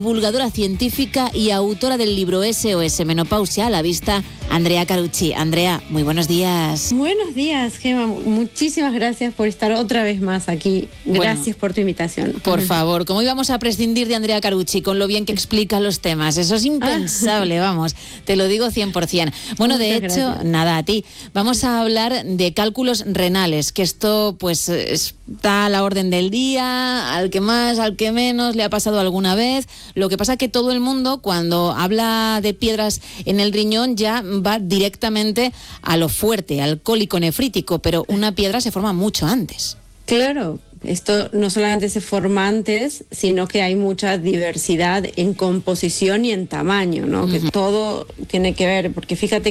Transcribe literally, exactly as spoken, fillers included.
Divulgadora científica y autora del libro S O S Menopausia a la vista, Andrea Carucci. Andrea, muy buenos días. Buenos días, Gemma. Muchísimas gracias por estar otra vez más aquí. Gracias bueno, por tu invitación. Por favor, ¿cómo íbamos a prescindir de Andrea Carucci con lo bien que explica los temas? Eso es impensable, ah. vamos, te lo digo cien por ciento. Bueno, Muchas de hecho, gracias. nada, a ti. Vamos a hablar de cálculos renales, que esto pues está a la orden del día, al que más, al que menos le ha pasado alguna vez. Lo que pasa es que todo el mundo, cuando habla de piedras en el riñón, ya va directamente a lo fuerte, al cólico nefrítico, pero una piedra se forma mucho antes. Claro, esto no solamente se forma antes, sino que hay mucha diversidad en composición y en tamaño, ¿no? Uh-huh. Que todo tiene que ver, porque fíjate